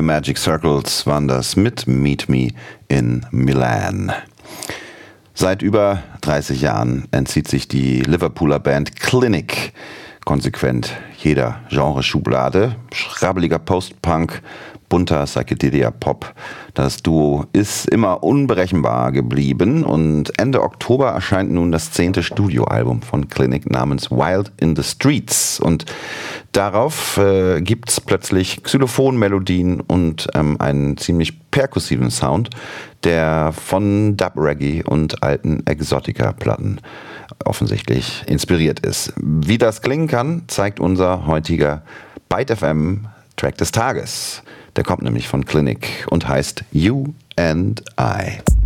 Magic Circles waren das mit Meet Me in Milan. Seit über 30 Jahren entzieht sich die Liverpooler Band Clinic konsequent jeder Genreschublade. Schrabbeliger Post-Punk, bunter Psychedelia-Pop. Das Duo ist immer unberechenbar geblieben und Ende Oktober erscheint nun das 10. Studioalbum von Clinic namens Wild in the Streets. Und darauf gibt's plötzlich Xylophon-Melodien und einen ziemlich perkussiven Sound, der von Dub-Reggae und alten Exotica-Platten offensichtlich inspiriert ist. Wie das klingen kann, zeigt unser heutiger Byte FM Track des Tages. Der kommt nämlich von Clinic und heißt You and I.